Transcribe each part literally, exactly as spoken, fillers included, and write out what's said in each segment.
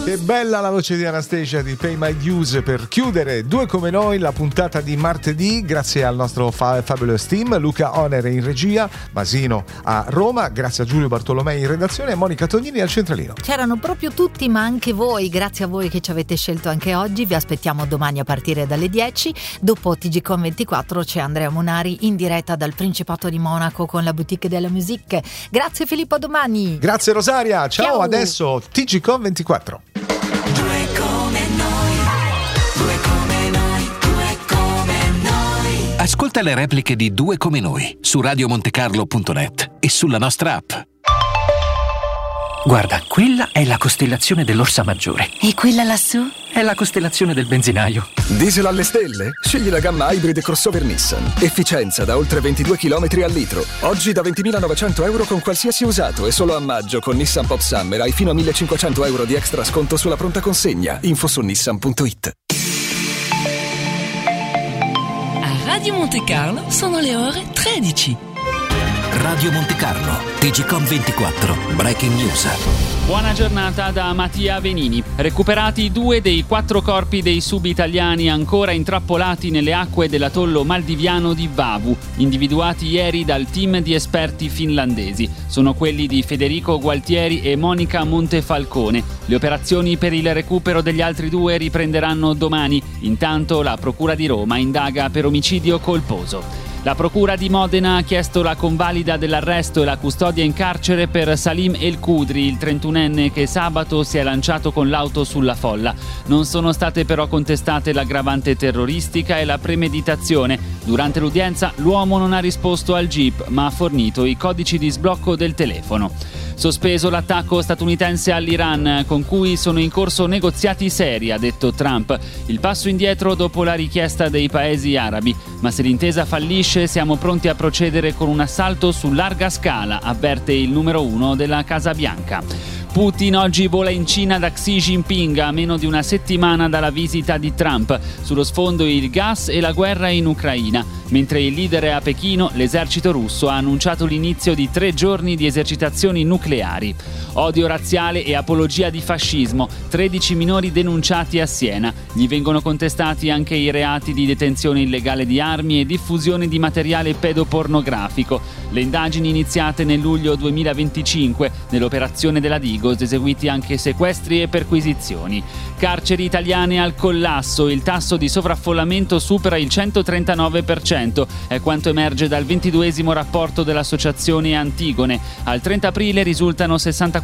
Che bella la voce di Anastasia di Pay My Dues per chiudere Due Come Noi, la puntata di martedì, grazie al nostro fa- Fabulous Team, Luca Onere in regia, Masino a Roma, grazie a Giulio Bartolomei in redazione e Monica Tognini al centralino. C'erano proprio tutti, ma anche voi, grazie a voi che ci avete scelto anche oggi. Vi aspettiamo domani a partire dalle dieci. Dopo T G Com ventiquattro c'è Andrea Monari in diretta dal Principato di Monaco con la Boutique della Musique. Grazie Filippo, a domani. Grazie Rosaria, ciao, ciao. Adesso T G Com ventiquattro. Due come noi, due come noi, due come noi. Ascolta le repliche di Due Come Noi su radio montecarlo punto net e sulla nostra app. Guarda, quella è la costellazione dell'Orsa Maggiore. E quella lassù? È la costellazione del benzinaio. Diesel alle stelle? Scegli la gamma Hybrid crossover Nissan. Efficienza da oltre ventidue chilometri al litro. Oggi da ventimilanovecento euro con qualsiasi usato e solo a maggio con Nissan Pop Summer hai fino a millecinquecento euro di extra sconto sulla pronta consegna. Info su nissan punto it. A Radio Monte Carlo sono le ore tredici. Radio Monte Carlo, T G Com ventiquattro, Breaking News. Buona giornata da Mattia Venini. Recuperati due dei quattro corpi dei sub-italiani ancora intrappolati nelle acque dell'atollo maldiviano di Vavu, individuati ieri dal team di esperti finlandesi. Sono quelli di Federico Gualtieri e Monica Montefalcone. Le operazioni per il recupero degli altri due riprenderanno domani. Intanto la Procura di Roma indaga per omicidio colposo. La Procura di Modena ha chiesto la convalida dell'arresto e la custodia in carcere per Salim El Kudri, il trentunenne che sabato si è lanciato con l'auto sulla folla. Non sono state però contestate l'aggravante terroristica e la premeditazione. Durante l'udienza l'uomo non ha risposto al jeep, ma ha fornito i codici di sblocco del telefono. Sospeso l'attacco statunitense all'Iran, con cui sono in corso negoziati seri, ha detto Trump. Il passo indietro dopo la richiesta dei paesi arabi. Ma se l'intesa fallisce siamo pronti a procedere con un assalto su larga scala, avverte il numero uno della Casa Bianca. Putin oggi vola in Cina da Xi Jinping a meno di una settimana dalla visita di Trump. Sullo sfondo il gas e la guerra in Ucraina. Mentre il leader è a Pechino, l'esercito russo ha annunciato l'inizio di tre giorni di esercitazioni nucleari. Odio razziale e apologia di fascismo. tredici minori denunciati a Siena. Gli vengono contestati anche i reati di detenzione illegale di armi e diffusione di materiale pedopornografico. Le indagini iniziate nel luglio duemilaventicinque. Nell'operazione della Digos eseguiti anche sequestri e perquisizioni. Carceri italiane al collasso. Il tasso di sovraffollamento supera il centotrentanove per cento. È quanto emerge dal ventiduesimo rapporto dell'associazione Antigone. Al trenta aprile risultano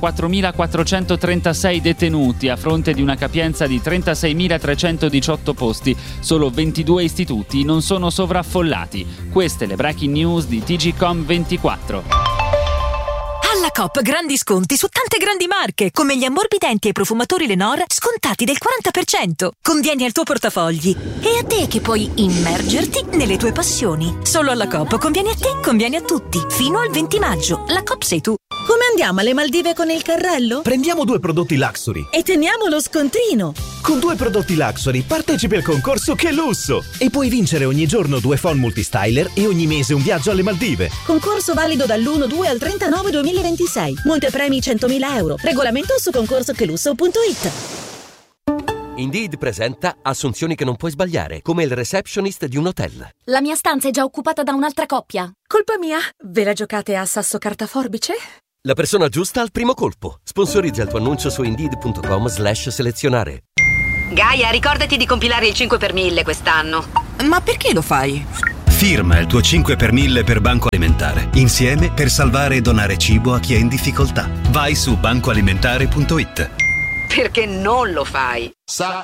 sessantaquattromilaquattrocentotrentasei detenuti a fronte di una capienza di trentaseimilatrecentodiciotto posti. Solo ventidue istituti non sono sovraffollati. Queste le breaking news di T G Com ventiquattro. Alla Coop grandi sconti su tante grandi marche, come gli ammorbidenti e i profumatori Lenor scontati del quaranta per cento. Convieni al tuo portafogli. E a te che puoi immergerti nelle tue passioni. Solo alla Coop convieni a te, convieni a tutti. Fino al venti maggio. La Coop sei tu. Come andiamo alle Maldive con il carrello? Prendiamo due prodotti Luxury e teniamo lo scontrino. Con due prodotti Luxury partecipi al concorso Che Lusso e puoi vincere ogni giorno due phone multistyler e ogni mese un viaggio alle Maldive. Concorso valido dall'uno due al trentanove duemilaventisei. Montepremi centomila euro. Regolamento su concorso che lusso punto it. Indeed presenta assunzioni che non puoi sbagliare, come il receptionist di un hotel. La mia stanza è già occupata da un'altra coppia. Colpa mia. Ve la giocate a sasso carta forbice? La persona giusta al primo colpo. Sponsorizza il tuo annuncio su indeed punto com slash selezionare. Gaia, ricordati di compilare il cinque per mille quest'anno. Ma perché lo fai? Firma il tuo cinque per mille per Banco Alimentare. Insieme per salvare e donare cibo a chi è in difficoltà. Vai su banco alimentare punto it. Perché non lo fai? Sa